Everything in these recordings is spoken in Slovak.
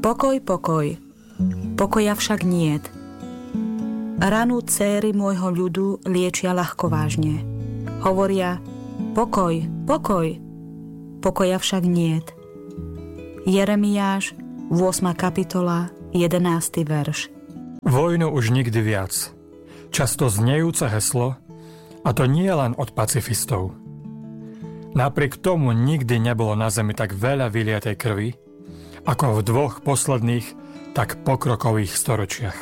Pokoj, pokoj, pokoja však niet. Ranu céry môjho ľudu liečia ľahkovážne. Hovoria, pokoj, pokoj, pokoja však niet. Jeremiáš, 8. kapitola, 11. verš. Vojnu už nikdy viac. Často znejúce heslo, a to nie len od pacifistov. Napriek tomu nikdy nebolo na zemi tak veľa vyliatej krvi, ako v 2 posledných, tak pokrokových storočiach.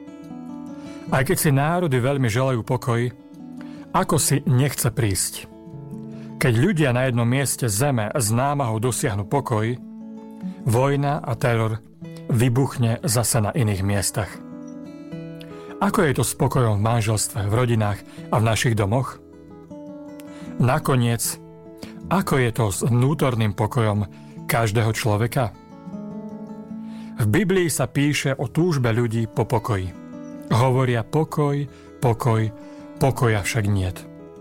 Aj keď si národy veľmi želajú pokoj, ako si nechce prísť. Keď ľudia na jednom mieste zeme s námahou dosiahnu pokoj, vojna a teror vybuchne zase na iných miestach. Ako je to s pokojom v manželstve, v rodinách a v našich domoch? Nakoniec, ako je to s vnútorným pokojom každého človeka? V Biblii sa píše o túžbe ľudí po pokoji. Hovoria pokoj, pokoj, pokoja však niet.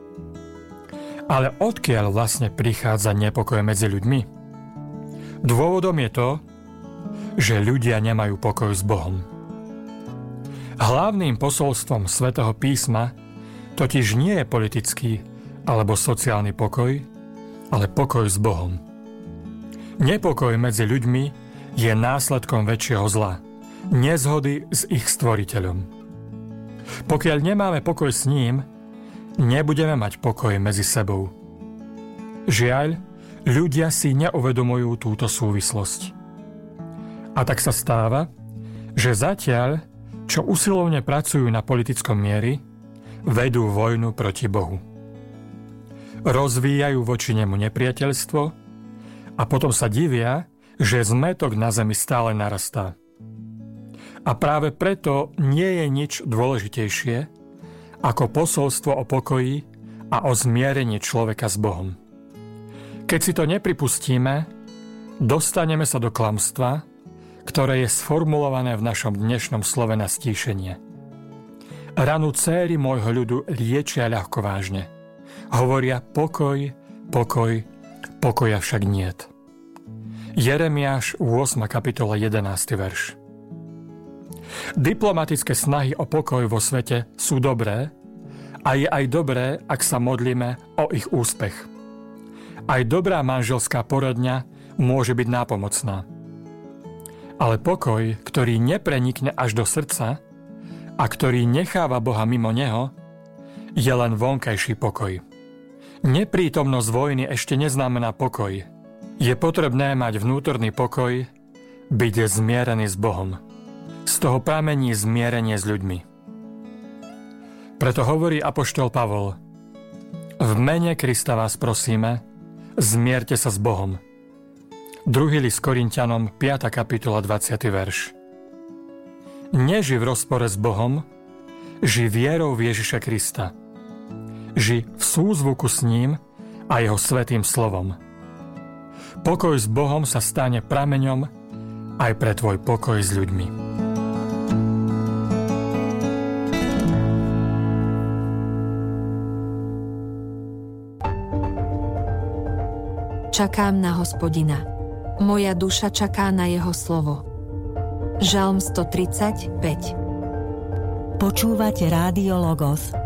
Ale odkiaľ vlastne prichádza nepokoj medzi ľuďmi? Dôvodom je to, že ľudia nemajú pokoj s Bohom. Hlavným posolstvom Svätého písma totiž nie je politický alebo sociálny pokoj, ale pokoj s Bohom. Nepokoj medzi ľuďmi je následkom väčšieho zla, nezhody s ich stvoriteľom. Pokiaľ nemáme pokoj s ním, nebudeme mať pokoj medzi sebou. Žiaľ, ľudia si neuvedomujú túto súvislosť. A tak sa stáva, že zatiaľ, čo usilovne pracujú na politickom mieri, vedú vojnu proti Bohu. Rozvíjajú voči nemu nepriateľstvo a potom sa divia, že zmätok na zemi stále narastá. A práve preto nie je nič dôležitejšie ako posolstvo o pokoji a o zmierení človeka s Bohom. Keď si to nepripustíme, dostaneme sa do klamstva, ktoré je sformulované v našom dnešnom slove na stíšenie. Ranu céry môjho ľudu liečia ľahkovážne. Hovoria pokoj, pokoj, pokoja však niet. Jeremiáš, 8. kapitola, 11. verš. Diplomatické snahy o pokoj vo svete sú dobré a je aj dobré, ak sa modlíme o ich úspech. Aj dobrá manželská poradňa môže byť nápomocná. Ale pokoj, ktorý neprenikne až do srdca a ktorý necháva Boha mimo neho, je len vonkajší pokoj. Neprítomnosť vojny ešte neznamená pokoj. Je potrebné mať vnútorný pokoj, byť zmierený s Bohom. Z toho pramení zmierenie s ľuďmi. Preto hovorí apoštol Pavol: v mene Krista vás prosíme, zmierte sa s Bohom. 2. list Korinťanom, 5. kapitola, 20. verš. Neži v rozpore s Bohom, ži vierou v Ježiša Krista. Ži v súzvuku s ním a jeho svätým slovom. Pokoj s Bohom sa stane prameňom aj pre tvoj pokoj s ľuďmi. Čakám na Hospodina. Moja duša čaká na jeho slovo. Žalm 135. Počúvate Rádio Logos,